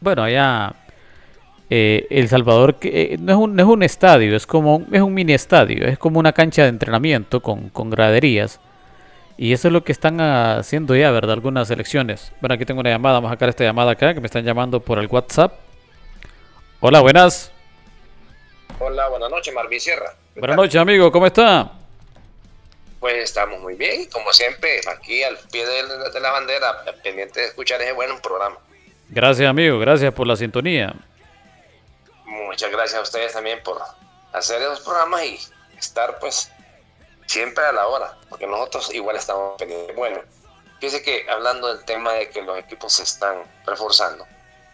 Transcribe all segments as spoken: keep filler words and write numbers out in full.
Bueno, allá eh, El Salvador que, eh, no, es un, no es un estadio, es como un, es un mini estadio, es como una cancha de entrenamiento con, con graderías. Y eso es lo que están haciendo ya, ¿verdad? Algunas selecciones. Bueno, aquí tengo una llamada, vamos a sacar esta llamada acá, que me están llamando por el WhatsApp. Hola, buenas. Hola, buenas noches, Marvin Sierra. ¿Qué Buenas tal? noches, amigo, ¿cómo está? Pues estamos muy bien, como siempre, aquí al pie de, de la bandera, pendiente de escuchar ese buen programa. Gracias, amigo, gracias por la sintonía. Muchas gracias a ustedes también por hacer esos programas y estar, pues, siempre a la hora, porque nosotros igual estamos pendientes. Bueno, fíjese que hablando del tema de que los equipos se están reforzando,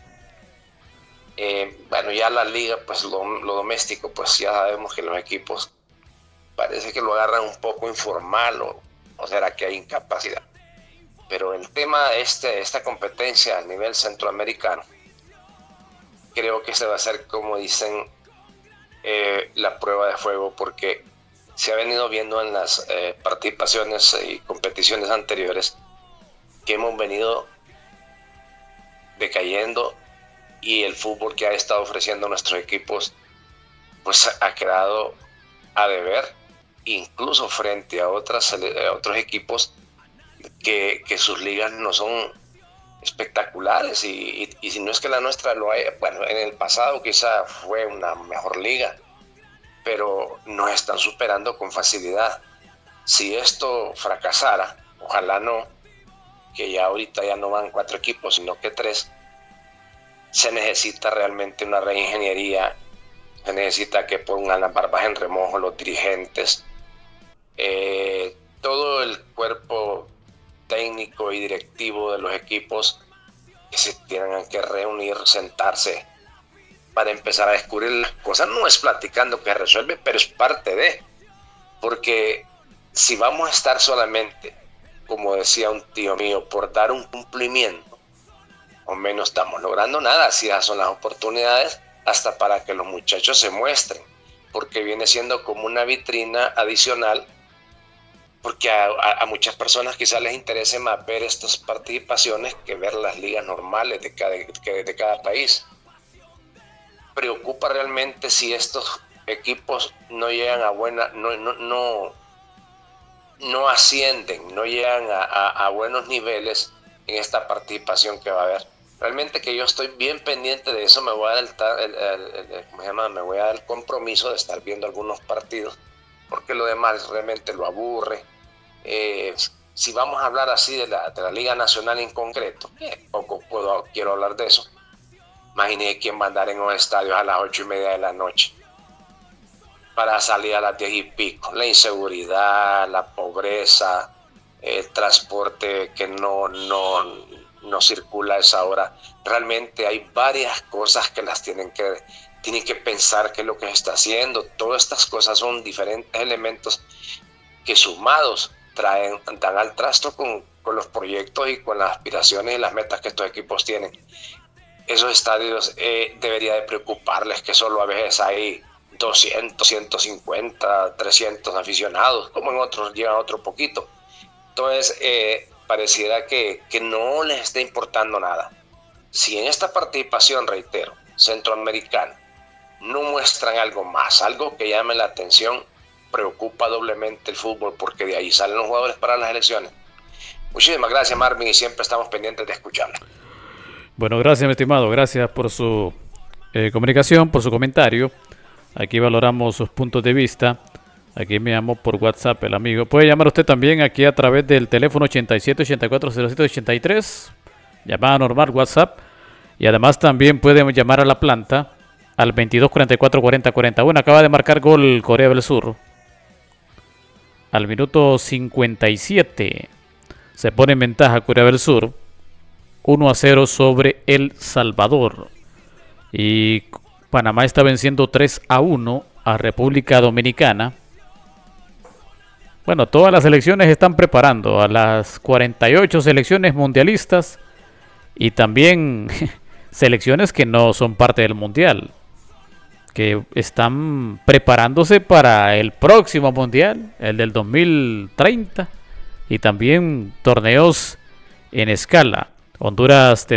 eh, bueno, ya la liga, pues, lo, lo doméstico, pues ya sabemos que los equipos parece que lo agarran un poco informal o, o será que hay incapacidad. Pero el tema de este, esta competencia a nivel centroamericano, creo que se va a hacer, como dicen, eh, la prueba de fuego, porque se ha venido viendo en las eh, participaciones y competiciones anteriores que hemos venido decayendo y el fútbol que ha estado ofreciendo nuestros equipos pues ha quedado a deber, incluso frente a, otras, a otros equipos que, que sus ligas no son espectaculares y, y, y si no es que la nuestra lo haya, bueno, en el pasado quizá fue una mejor liga, pero nos están superando con facilidad. Si esto fracasara, ojalá no, que ya ahorita ya no van cuatro equipos, sino que tres, se necesita realmente una reingeniería, se necesita que pongan las barbas en remojo los dirigentes, eh, todo el cuerpo técnico y directivo de los equipos que se tengan que reunir, sentarse para empezar a descubrir las cosas. No es platicando que resuelve, pero es parte de, porque si vamos a estar solamente, como decía un tío mío, por dar un cumplimiento, o menos estamos logrando nada. Si esas son las oportunidades hasta para que los muchachos se muestren, porque viene siendo como una vitrina adicional, porque a, a, a muchas personas quizás les interese más ver estas participaciones que ver las ligas normales de cada, de, de cada país. Preocupa realmente si estos equipos no llegan a buena, no, no, no, no ascienden, no llegan a, a, a buenos niveles en esta participación que va a haber. Realmente que yo estoy bien pendiente de eso, me voy a dar el, el, el, el, ¿cómo se llama? Me voy a dar el compromiso de estar viendo algunos partidos, porque lo demás realmente lo aburre. Eh, si vamos a hablar así de la, de la Liga Nacional en concreto, eh, poco puedo, quiero hablar de eso. Imaginé quién va a andar en los estadios a las ocho y media de la noche para salir a las diez y pico. La inseguridad, la pobreza, el transporte que no, no, no circula a esa hora. Realmente hay varias cosas que las tienen que, tienen que pensar qué es lo que se está haciendo. Todas estas cosas son diferentes elementos que sumados traen, dan al trasto con, con los proyectos y con las aspiraciones y las metas que estos equipos tienen. Esos estadios eh, debería de preocuparles que solo a veces hay doscientos, ciento cincuenta, trescientos aficionados, como en otros llegan otro poquito. Entonces, eh, pareciera que, que no les está importando nada. Si en esta participación, reitero, centroamericana, no muestran algo más, algo que llame la atención, preocupa doblemente el fútbol, porque de ahí salen los jugadores para las elecciones. Muchísimas gracias, Marvin, y siempre estamos pendientes de escucharlo. Bueno, gracias, mi estimado, gracias por su eh, comunicación, por su comentario. Aquí valoramos sus puntos de vista. Aquí me llamó por WhatsApp el amigo. Puede llamar usted también aquí a través del teléfono ochenta y siete, ochenta y cuatro, cero siete, ochenta y tres. Llamada normal, WhatsApp. Y además también puede llamar a la planta al veintidós, cuarenta y cuatro, cuarenta, cuarenta y uno. Acaba de marcar gol Corea del Sur. Al minuto cincuenta y siete se pone en ventaja Corea del Sur. uno a cero sobre El Salvador. Y Panamá está venciendo tres a uno a República Dominicana. Bueno, todas las selecciones están preparando a las cuarenta y ocho selecciones mundialistas y también selecciones que no son parte del mundial, que están preparándose para el próximo mundial, el del dos mil treinta, y también torneos en escala. Honduras